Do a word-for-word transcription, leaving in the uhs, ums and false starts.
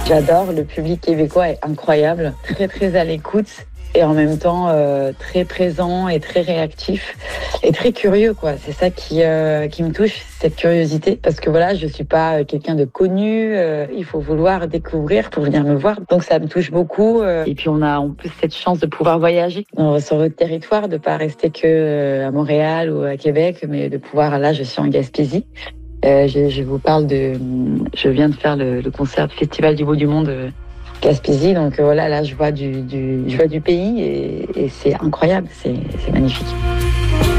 J'adore, le public québécois est incroyable, très très à l'écoute et en même temps euh, très présent et très réactif et très curieux, quoi. C'est ça qui euh, qui me touche, cette curiosité, parce que voilà, je suis pas quelqu'un de connu, euh, il faut vouloir découvrir pour venir me voir, donc ça me touche beaucoup. Euh, et puis on a en plus cette chance de pouvoir voyager dans, sur votre territoire, de pas rester que euh, à Montréal ou à Québec, mais de pouvoir, là je suis en Gaspésie. Euh, je, je vous parle de, je viens de faire le, le concert du Festival du Bout du Monde euh, Gaspésie, donc euh, voilà, là je vois du, du, je vois du pays et, et c'est incroyable, c'est, c'est magnifique.